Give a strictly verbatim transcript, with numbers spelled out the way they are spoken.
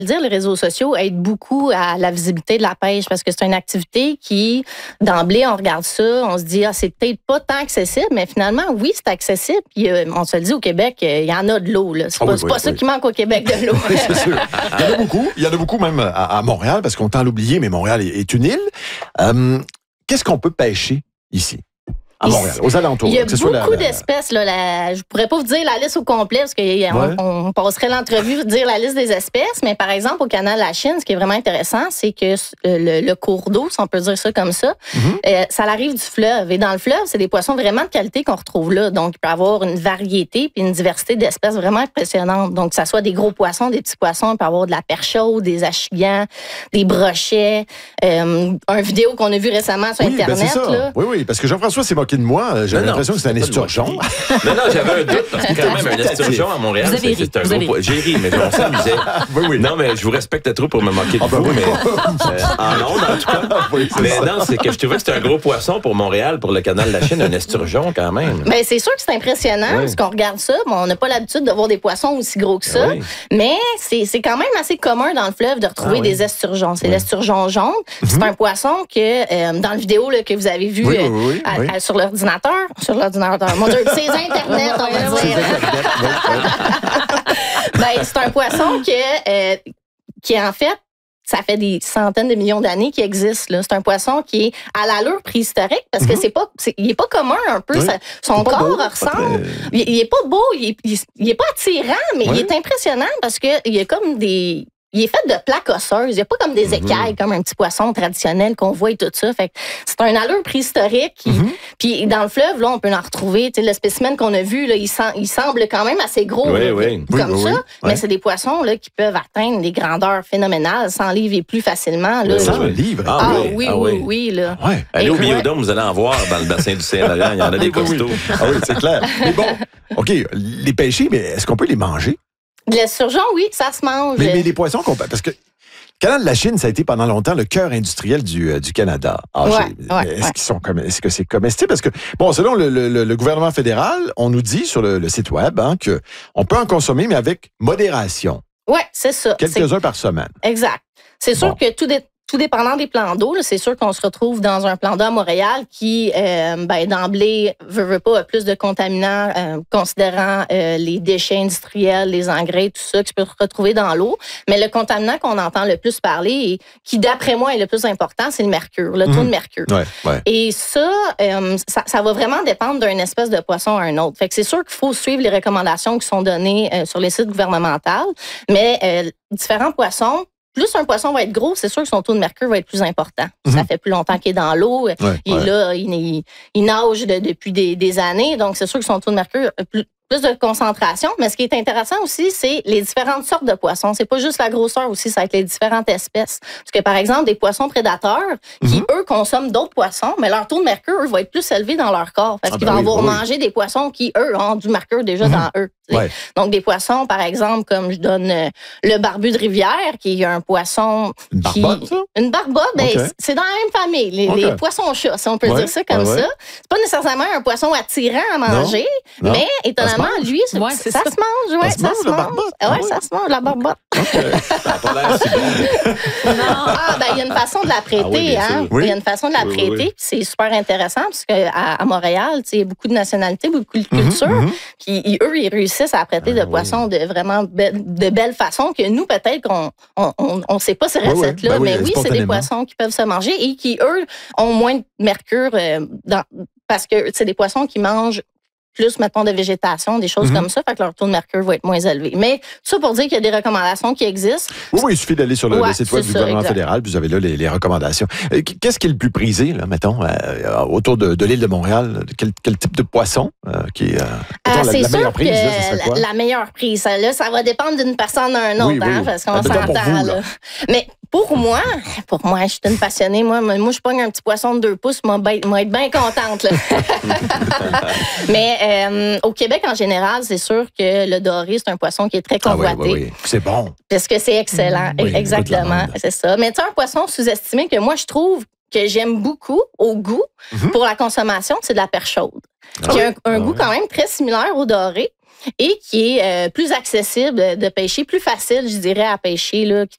dire, les réseaux sociaux aident beaucoup à la visibilité de la pêche parce que c'est une activité qui, d'emblée, on regarde ça, on se dit, ah, c'est peut-être pas tant accessible, mais finalement, oui, c'est accessible. Puis, euh, on se le dit au Québec, il y en a de l'eau. Là. C'est ah pas, oui, c'est oui, pas oui. ça qui manque au Québec, de l'eau. Oui, c'est sûr. Il y en a beaucoup. Il y en a beaucoup même à, à Montréal parce qu'on tend à l'oublier, mais Montréal est, est une île. Euh, qu'est-ce qu'on peut pêcher ici? À Montréal, aux alentours. Il y a que ce beaucoup soit la, la... d'espèces. Là, la, je pourrais pas vous dire la liste au complet parce qu'on ouais. on passerait l'entrevue dire la liste des espèces. Mais par exemple, au canal de la Chine, ce qui est vraiment intéressant, c'est que le, le cours d'eau, si on peut dire ça comme ça, mm-hmm. euh, ça arrive du fleuve. Et dans le fleuve, c'est des poissons vraiment de qualité qu'on retrouve là. Donc, il peut y avoir une variété puis une diversité d'espèces vraiment impressionnante. Donc, que ça soit des gros poissons, des petits poissons, il peut y avoir de la perche chaude, des achigans, des brochets. Euh, un vidéo qu'on a vu récemment sur oui, Internet. Ben c'est ça. Là. Oui, oui, parce que Jean-François s'est moqué de moi. J'avais l'impression que c'était un esturgeon. Non, non, j'avais un doute, parce que quand même, un esturgeon à Montréal, vous avez c'est, ri, c'est un gros... J'ai ri, mais on s'amusait. Oui, oui. Non, mais je vous respecte trop pour me moquer de ah, ben vous, oui. mais euh, en ondes, en tout cas. Oui, mais ça. non, c'est que je trouvais que c'était un gros poisson pour Montréal, pour le canal de la Chine, un esturgeon quand même. Ben, c'est sûr que c'est impressionnant, oui. parce qu'on regarde ça, bon, on n'a pas l'habitude de voir des poissons aussi gros que ça, oui. mais c'est, c'est quand même assez commun dans le fleuve de retrouver ah, oui. des esturgeons. C'est oui. l'esturgeon jaune. Mm-hmm. C'est un poisson que, euh, dans la vidéo là, que vous avez vu oui, euh, oui, oui, à, oui. À, sur l'ordinateur, sur l'ordinateur, mon Dieu, c'est Internet, on va dire. Ben, c'est un poisson que, euh, qui en fait, ça fait des centaines de millions d'années qu'il existe. Là. C'est un poisson qui est à l'allure préhistorique parce que mm-hmm. c'est pas, c'est, il est pas commun un peu. Oui. Ça, son corps beau, ressemble. Très... Il, il est pas beau, il est, il, il est pas attirant, mais oui. il est impressionnant parce que il y a comme des. Il est fait de plaques osseuses. Il n'y a pas comme des écailles, mm-hmm. comme un petit poisson traditionnel qu'on voit et tout ça. Fait que c'est un allure préhistorique. Qui, mm-hmm. Puis dans le fleuve, là, on peut en retrouver. Tu sais, le spécimen qu'on a vu, là, il, sem- il semble quand même assez gros, oui, là, oui. comme oui, ça. oui, Mais oui. c'est des poissons là, qui peuvent atteindre des grandeurs phénoménales, cent livres et plus facilement. Là, cent là. livres? Ah, ah oui, oui, ah, oui, oui, oui. Là. Ouais. Allez au ouais. Biodôme, vous allez en voir dans le bassin du Saint-Laurent. Il y en a des costauds. Ah oui, c'est clair. Mais bon, OK, les pêcher, mais est-ce qu'on peut les manger? L'esturgeon, oui, ça se mange. Mais, mais les poissons qu'on... Parce que le canal de la Chine, ça a été pendant longtemps le cœur industriel du, euh, du Canada. Ah, ouais, ouais, est-ce, ouais. qu'ils sont comme, est-ce que c'est comestible? Parce que, bon, selon le, le, le gouvernement fédéral, on nous dit sur le, le site web hein, qu'on peut en consommer, mais avec modération. Oui, c'est ça. Quelques-uns c'est... par semaine. Exact. C'est sûr bon. que tout, dé... tout dépendant des plans d'eau, là, c'est sûr qu'on se retrouve dans un plan d'eau à Montréal qui, euh, ben, d'emblée, veut, veut pas, a plus de contaminants, euh, considérant euh, les déchets industriels, les engrais, tout ça, qui se peut se retrouver dans l'eau. Mais le contaminant qu'on entend le plus parler et qui, d'après moi, est le plus important, c'est le mercure, le mmh. taux de mercure. Ouais, ouais. Et ça, euh, ça, ça va vraiment dépendre d'une espèce de poisson à un autre. Fait que c'est sûr qu'il faut suivre les recommandations qui sont données euh, sur les sites gouvernementaux, mais euh, différents poissons, plus un poisson va être gros, c'est sûr que son taux de mercure va être plus important. Mm-hmm. Ça fait plus longtemps qu'il est dans l'eau. Ouais, il est ouais. là, il, il, il nage de, depuis des, des années, donc c'est sûr que son taux de mercure plus, plus de concentration. Mais ce qui est intéressant aussi, c'est les différentes sortes de poissons. C'est pas juste la grosseur aussi, ça va être les différentes espèces. Parce que, par exemple, des poissons prédateurs qui, mm-hmm. eux, consomment d'autres poissons, mais leur taux de mercure, eux, va être plus élevé dans leur corps. Parce ah qu'ils ben vont oui, avoir oui. manger des poissons qui, eux, ont du mercure déjà mm-hmm. dans eux. Ouais. Donc, des poissons, par exemple, comme je donne euh, le barbu de rivière, qui est un poisson... Une qui, barbotte, ça? Une barbotte, ben, okay. c'est dans la même famille. Les, okay. les poissons-chats, si on peut ouais. dire ça comme ouais, ouais. ça. C'est pas nécessairement un poisson attirant à manger, non. mais non. étonnamment, lui, c'est, ouais, c'est ça, ça se mange. Ouais, ça, ça se mange, la mange. Ouais, ah, ouais, ça se mange, la barbotte. Okay. Ça n'a pas l'air si bon. Non. Ah, ben, il y a une façon de la prêter, ah, oui, hein. Il oui. y a une façon de la oui, prêter, oui, oui. c'est super intéressant, parce qu'à à Montréal, il y a beaucoup de nationalités, beaucoup de cultures, mm-hmm. puis eux, ils réussissent à prêter ah, de poissons oui. de vraiment be- de belle façon que nous, peut-être qu'on on, on, on sait pas ces recettes-là, oui, oui. mais oui, oui c'est des poissons qui peuvent se manger et qui, eux, ont moins de mercure euh, dans, parce que c'est des poissons qui mangent plus, mettons, de végétation, des choses mm-hmm. comme ça, fait que leur taux de mercure va être moins élevé. Mais tout ça pour dire qu'il y a des recommandations qui existent. Oui, oui, il suffit d'aller sur le, ouais, le site web du ça, gouvernement exact. fédéral, puis vous avez là les, les recommandations. Qu'est-ce qui est le plus prisé, là, mettons, euh, autour de, de l'île de Montréal? Quel, quel type de poisson euh, qui est, euh, ah, mettons, c'est la, la sûr meilleure prise? Que là, ça serait quoi? La, la meilleure prise, là, ça va dépendre d'une personne à un autre, oui, oui. hein, parce qu'on ah, s'entend. Pour vous, là. là. Mais pour moi, pour moi, je suis une passionnée. Moi, moi, je pogne un petit poisson de deux pouces, moi, ben, moi être bien contente. Là. Mais euh, au Québec, en général, c'est sûr que le doré, c'est un poisson qui est très convoité. Ah oui, oui, oui. C'est bon. Parce que c'est excellent. Oui, exactement. C'est ça. Mais tu sais, un poisson sous-estimé que moi, je trouve que j'aime beaucoup au goût mm-hmm. pour la consommation, c'est de la perche chaude. Ah qui a un, un ah goût oui. quand même très similaire au doré. Et qui est euh, plus accessible de pêcher, plus facile, je dirais, à pêcher, là, qui